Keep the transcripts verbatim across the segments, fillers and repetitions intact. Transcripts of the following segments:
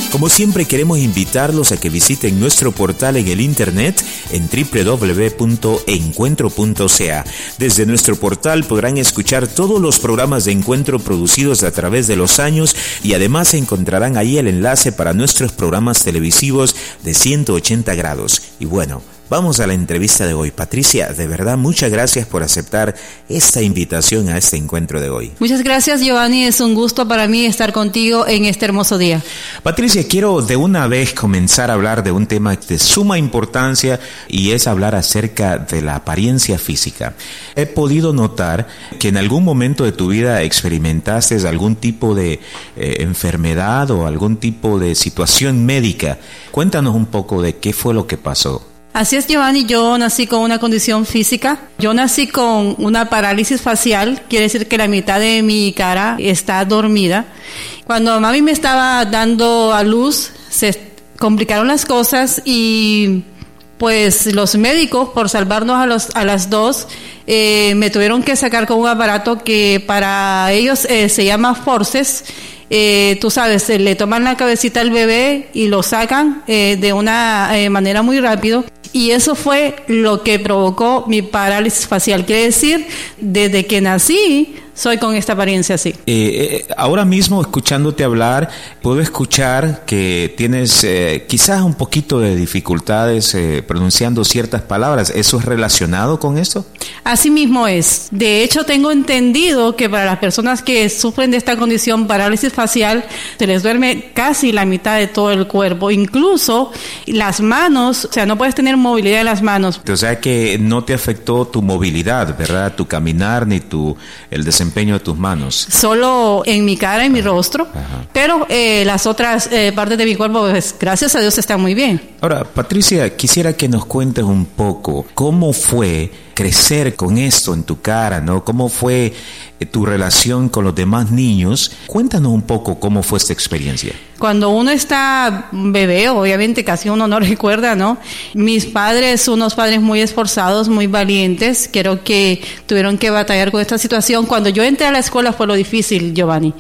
Como siempre queremos invitarlos a que visiten nuestro portal en el internet en doble u doble u doble u punto encuentro punto c a. Desde nuestro portal podrán escuchar todos los programas de Encuentro producidos a través de los años y además encontrarán ahí el enlace para nuestros programas televisivos de ciento ochenta grados. Y bueno, vamos a la entrevista de hoy. Patricia, de verdad, muchas gracias por aceptar esta invitación a este encuentro de hoy. Muchas gracias, Giovanni. Es un gusto para mí estar contigo en este hermoso día. Patricia, quiero de una vez comenzar a hablar de un tema de suma importancia y es hablar acerca de la apariencia física. He podido notar que en algún momento de tu vida experimentaste algún tipo de eh, enfermedad o algún tipo de situación médica. Cuéntanos un poco de qué fue lo que pasó. Así es, Giovanni, yo nací con una condición física. Yo nací con una parálisis facial, quiere decir que la mitad de mi cara está dormida. Cuando mami me estaba dando a luz, se complicaron las cosas y pues los médicos, por salvarnos a, los, a las dos, eh, me tuvieron que sacar con un aparato que para ellos eh, se llama forceps. Eh, tú sabes, eh, le toman la cabecita al bebé y lo sacan eh, de una eh, manera muy rápido, y eso fue lo que provocó mi parálisis facial. Quiere decir, desde que nací soy con esta apariencia así. Eh, eh, ahora mismo, escuchándote hablar, puedo escuchar que tienes eh, quizás un poquito de dificultades eh, pronunciando ciertas palabras. ¿Eso es relacionado con esto? Así mismo es. De hecho, tengo entendido que para las personas que sufren de esta condición, parálisis facial, se les duerme casi la mitad de todo el cuerpo, incluso las manos. O sea, no puedes tener movilidad de las manos. O sea que no te afectó tu movilidad, ¿verdad? Tu caminar ni tu el desempeño de tus manos. Solo en mi cara y mi Ajá. rostro. Ajá. Pero eh, las otras eh, partes de mi cuerpo, pues, gracias a Dios, están muy bien. Ahora, Patricia, quisiera que nos cuentes un poco cómo fue crecer con esto en tu cara, ¿no? ¿Cómo fue eh, tu relación con los demás niños? Cuéntanos un poco cómo fue esta experiencia. Cuando uno está bebé, obviamente casi uno no recuerda, ¿no? Mis padres, unos padres muy esforzados, muy valientes, creo que tuvieron que batallar con esta situación. Cuando yo entré a la escuela fue lo difícil, Giovanni.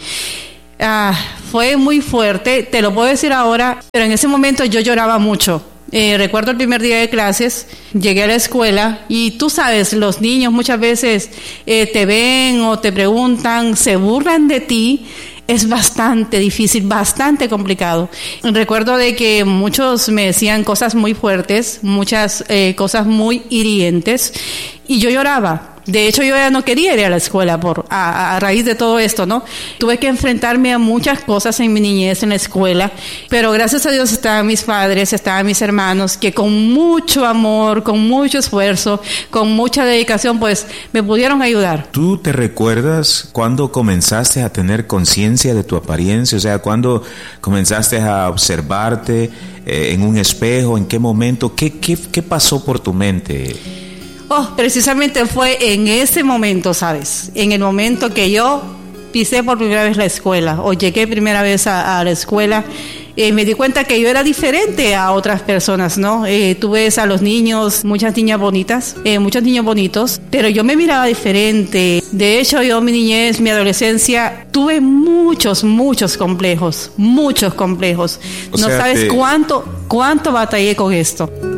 Ah, fue muy fuerte, te lo puedo decir ahora, pero en ese momento yo lloraba mucho. Eh, recuerdo el primer día de clases, llegué a la escuela y tú sabes, los niños muchas veces eh, te ven o te preguntan, se burlan de ti. Es bastante difícil, bastante complicado. Recuerdo de que muchos me decían cosas muy fuertes, muchas eh, cosas muy hirientes, y yo lloraba. De hecho, yo ya no quería ir a la escuela por a, a raíz de todo esto, ¿no? Tuve que enfrentarme a muchas cosas en mi niñez en la escuela, pero gracias a Dios estaban mis padres, estaban mis hermanos, que con mucho amor, con mucho esfuerzo, con mucha dedicación, pues me pudieron ayudar. ¿Tú te recuerdas cuándo comenzaste a tener conciencia de tu apariencia? O sea, ¿cuándo comenzaste a observarte eh, en un espejo? ¿En qué momento? ¿Qué, qué, qué pasó por tu mente? Oh, precisamente fue en ese momento, ¿sabes? En el momento que yo pisé por primera vez la escuela, o llegué primera vez a, a la escuela, eh, me di cuenta que yo era diferente a otras personas, ¿no? Eh, tú ves a los niños, muchas niñas bonitas, eh, muchos niños bonitos, pero yo me miraba diferente. De hecho, yo mi niñez, mi adolescencia, tuve muchos, muchos complejos, muchos complejos. O no sea, sabes te... cuánto, cuánto batallé con esto.